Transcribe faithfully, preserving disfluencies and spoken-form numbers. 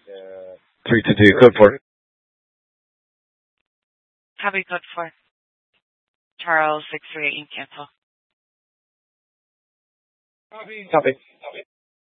three two two, code four. Copy code four. Charles six three eight in cancel. Copy. Copy.